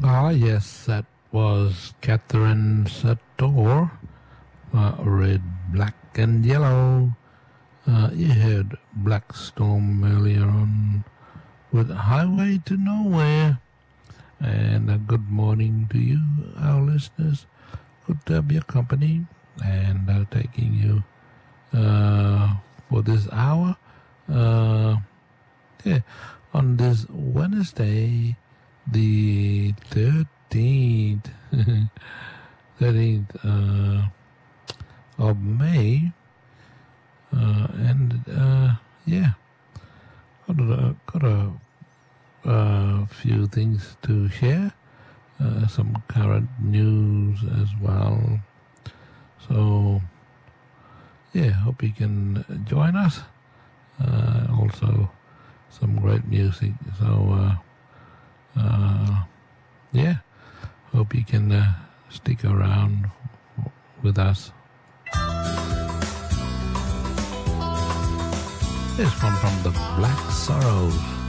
Yes, that was Catherine Sator, Red, Black and Yellow. You heard Black Storm earlier on with Highway to Nowhere. And a good morning to you, our listeners. Good to have your company and taking you for this hour. On this Wednesday, the 13th, 13th of May, got a few things to share, some current news as well. So, hope you can join us. Also, some great music. So, hope you can stick around with us. This one from the Black Sorrows.